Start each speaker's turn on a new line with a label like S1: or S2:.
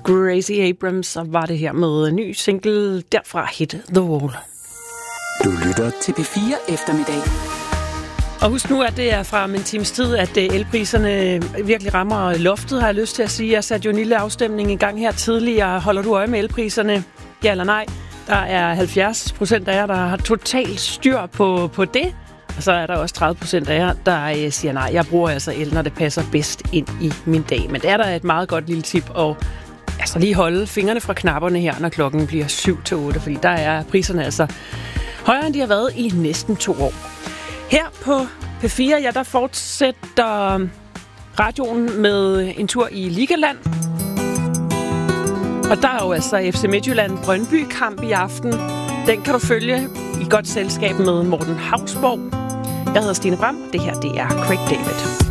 S1: Gracie Abrams, så var det her med en ny single derfra, Hit the Wall.
S2: Du lytter til P4 Eftermiddag.
S1: Og husk nu, at det er fra en times tid, at elpriserne virkelig rammer loftet, har jeg lyst til at sige. Jeg satte jo en lille afstemning i gang her tidligere. Holder du øje med elpriserne? Ja eller nej? Der er 70% af jer, der har totalt styr på det. Og så er der også 30% af jer, der siger nej. Jeg bruger altså el, når det passer bedst ind i min dag. Men det er der et meget godt lille tip, og altså lige holde fingrene fra knapperne her, når klokken bliver 7-8, fordi der er priserne altså højere, end de har været i næsten 2 år. Her på P4, ja, der fortsætter radioen med en tur i Ligaland. Og der er jo altså FC Midtjylland-Brøndby-kamp i aften. Den kan du følge i godt selskab med Morten Hausborg. Jeg hedder Stine Bram, det her det er Craig David.